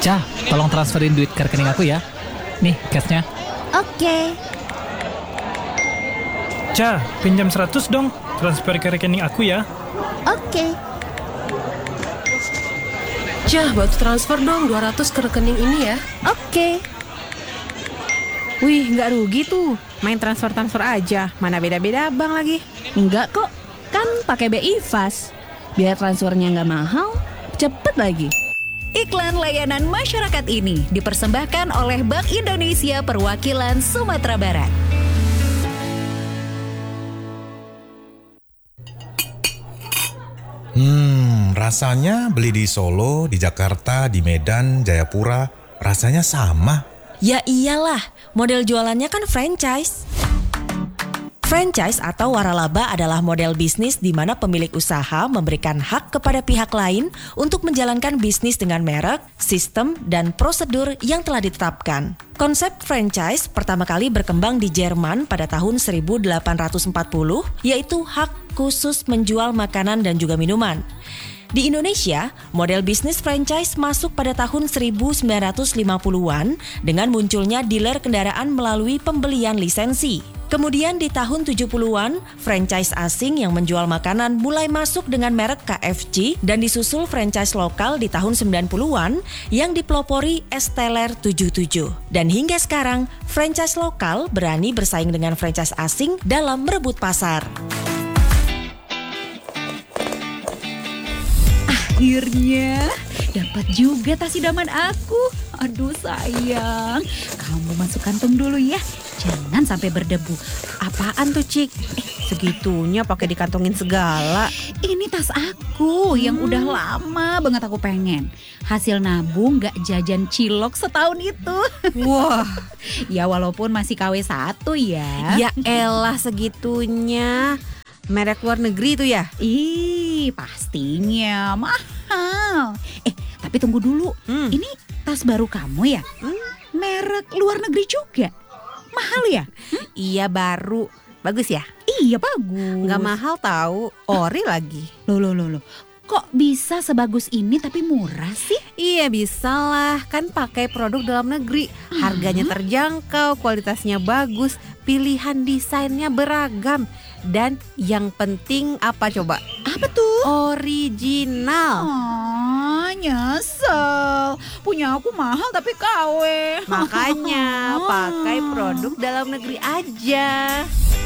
Cah, tolong transferin duit ke rekening aku ya. Nih, cashnya. Oke. Cah, pinjam 100 dong. Transfer ke rekening aku ya. Oke. Cah, bantu transfer dong 200 ke rekening ini ya. Oke. Wih, nggak rugi tuh. Main transfer-transfer aja. Mana beda-beda bank lagi. Enggak kok. Kan pakai BI Fast. Biar transfernya nggak mahal, cepet lagi. Iklan layanan masyarakat ini dipersembahkan oleh Bank Indonesia Perwakilan Sumatera Barat. Rasanya beli di Solo, di Jakarta, di Medan, Jayapura, rasanya sama. Ya iyalah, model jualannya kan franchise. Franchise atau waralaba adalah model bisnis di mana pemilik usaha memberikan hak kepada pihak lain untuk menjalankan bisnis dengan merek, sistem, dan prosedur yang telah ditetapkan. Konsep franchise pertama kali berkembang di Jerman pada tahun 1840, yaitu hak khusus menjual makanan dan juga minuman. Di Indonesia, model bisnis franchise masuk pada tahun 1950-an dengan munculnya dealer kendaraan melalui pembelian lisensi. Kemudian di tahun 70-an, franchise asing yang menjual makanan mulai masuk dengan merek KFC dan disusul franchise lokal di tahun 90-an yang dipelopori Esteller 77. Dan hingga sekarang, franchise lokal berani bersaing dengan franchise asing dalam merebut pasar. Akhirnya dapat juga tas idaman aku. Aduh sayang, kamu masuk kantong dulu ya. Jangan sampai berdebu. Apaan tuh, Cik? Segitunya pakai dikantongin segala. Ini tas aku yang udah lama banget aku pengen. Hasil nabung gak jajan cilok setahun itu. Wah, Ya walaupun masih KW1 ya. ya elah segitunya. Merek luar negeri itu ya? Ih, pastinya mahal. Tapi tunggu dulu. Ini tas baru kamu ya? Merek luar negeri juga? Mahal ya? Iya, baru. Bagus ya? Iya bagus. Nggak mahal tahu, ori lagi. Loh. Kok bisa sebagus ini tapi murah sih? Iya bisa lah, kan pakai produk dalam negeri. Harganya terjangkau, kualitasnya bagus, pilihan desainnya beragam. Dan yang penting apa coba? Apa tuh? Original. Nyesel. Punya aku mahal tapi KW. Makanya pakai produk dalam negeri aja.